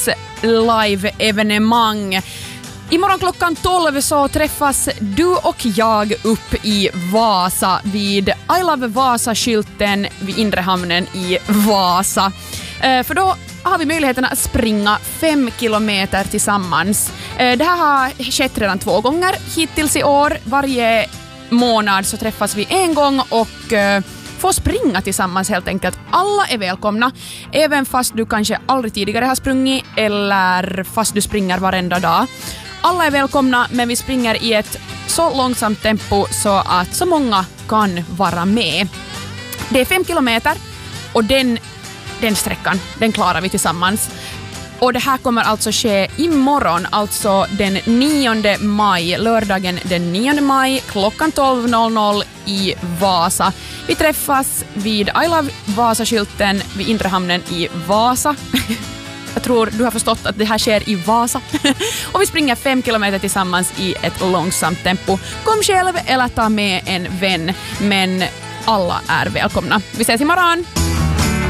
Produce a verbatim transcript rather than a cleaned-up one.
live-evenemang. Imorgon klockan tolv så träffas du och jag upp i Vasa vid I Love Vasa-skylten vid Inre hamnen i Vasa. Eh, för då har vi möjligheten att springa fem kilometer tillsammans. Eh, det här har skett redan två gånger hittills i år. Varje månad så träffas vi en gång och eh, får springa tillsammans helt enkelt. Alla är välkomna, även fast du kanske aldrig tidigare har sprungit eller fast du springer varenda dag. Alla är välkomna, men vi springer i ett så långsamt tempo så att så många kan vara med. Det är fem kilometer och den, den sträckan, den klarar vi tillsammans. Och det här kommer alltså ske imorgon, alltså den nionde maj, lördagen den nionde maj, klockan tolv i Vasa. Vi träffas vid I Love Vasa-skylten vid Inre hamnen i Vasa. Jag tror du har förstått att det här sker i Vasa. Och vi springer fem kilometer tillsammans i ett långsamt tempo. Kom själv eller ta med en vän, men alla är välkomna. Vi ses imorgon!